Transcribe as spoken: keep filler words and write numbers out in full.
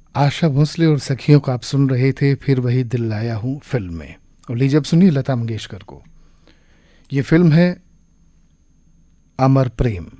आशा भोसले और सखियों को आप सुन रहे थे फिर वही दिल लाया हूं फिल्म में। और लीजिए अब सुनिए लता मंगेशकर को। ये फिल्म है अमर प्रेम।